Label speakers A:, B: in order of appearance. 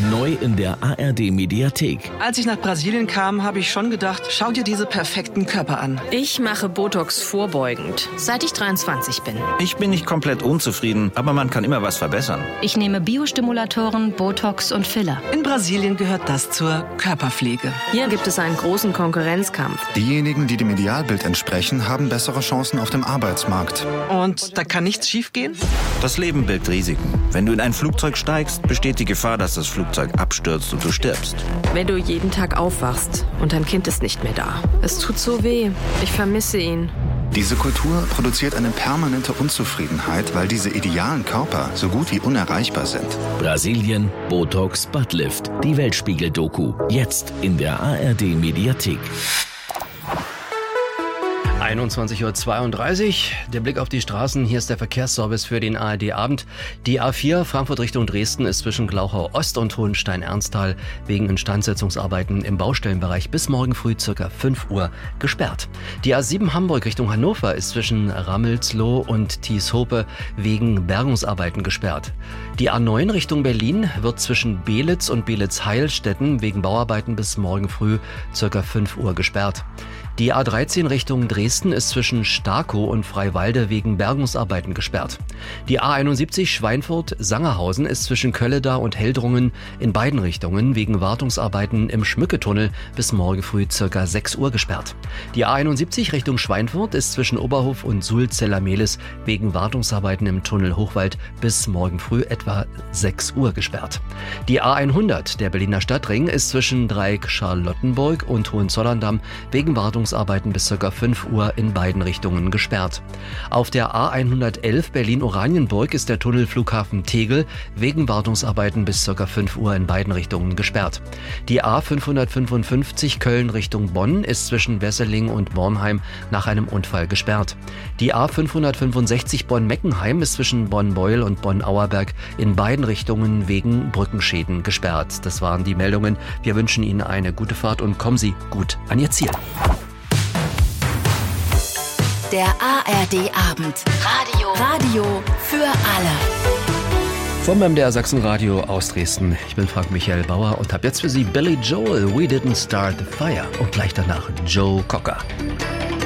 A: neu in der ARD-Mediathek.
B: Als ich nach Brasilien kam, habe ich schon gedacht, schau dir diese perfekten Körper an.
C: Ich mache Botox vorbeugend, seit ich 23 bin.
D: Ich bin nicht komplett unzufrieden, aber man kann immer was verbessern.
E: Ich nehme Biostimulatoren, Botox und Filler.
B: In Brasilien gehört das zur Körperpflege.
C: Hier gibt es einen großen Konkurrenzkampf.
F: Diejenigen, die dem Idealbild entsprechen, haben bessere Chancen auf dem Arbeitsmarkt.
B: Und da kann nichts schiefgehen?
D: Das Leben birgt Risiken. Wenn du in ein Flugzeug steigst, besteht die Gefahr, dass das Flugzeug abstürzt und du stirbst.
C: Wenn du jeden Tag aufwachst und dein Kind ist nicht mehr da. Es tut so weh. Ich vermisse ihn.
F: Diese Kultur produziert eine permanente Unzufriedenheit, weil diese idealen Körper so gut wie unerreichbar sind.
A: Brasilien, Botox, Buttlift. Die Weltspiegel-Doku. Jetzt in der ARD-Mediathek.
G: 21:32 Uhr. Der Blick auf die Straßen. Hier ist der Verkehrsservice für den ARD-Abend. Die A4 Frankfurt Richtung Dresden ist zwischen Glauchau Ost und Hohenstein-Ernsthal wegen Instandsetzungsarbeiten im Baustellenbereich bis morgen früh ca. 5 Uhr gesperrt. Die A7 Hamburg Richtung Hannover ist zwischen Rammelsloh und Thieshope wegen Bergungsarbeiten gesperrt. Die A9 Richtung Berlin wird zwischen Belitz und Belitz-Heilstätten wegen Bauarbeiten bis morgen früh ca. 5 Uhr gesperrt. Die A13 Richtung Dresden ist zwischen Starkow und Freiwalde wegen Bergungsarbeiten gesperrt. Die A71 Schweinfurt-Sangerhausen ist zwischen Kölledar und Heldrungen in beiden Richtungen wegen Wartungsarbeiten im Schmücketunnel bis morgen früh ca. 6 Uhr gesperrt. Die A71 Richtung Schweinfurt ist zwischen Oberhof und Sulzella-Mehlis wegen Wartungsarbeiten im Tunnel Hochwald bis morgen früh etwa 6 Uhr gesperrt. Die A100, der Berliner Stadtring, ist zwischen Dreieck Charlottenburg und Hohenzollern-Damm wegen Wartungsarbeiten bis ca. 5 Uhr in beiden Richtungen gesperrt. Auf der A111 Berlin-Oranienburg ist der Tunnel Flughafen Tegel wegen Wartungsarbeiten bis ca. 5 Uhr in beiden Richtungen gesperrt. Die A555 Köln Richtung Bonn ist zwischen Wesseling und Bornheim nach einem Unfall gesperrt. Die A565 Bonn-Meckenheim ist zwischen Bonn-Beuel und Bonn-Auerberg in beiden Richtungen wegen Brückenschäden gesperrt. Das waren die Meldungen. Wir wünschen Ihnen eine gute Fahrt und kommen Sie gut an Ihr Ziel.
E: Der ARD-Abend. Radio für alle.
G: Vom MDR Sachsenradio aus Dresden. Ich bin Frank Michael Bauer und habe jetzt für Sie Billy Joel, We Didn't Start the Fire. Und gleich danach Joe Cocker.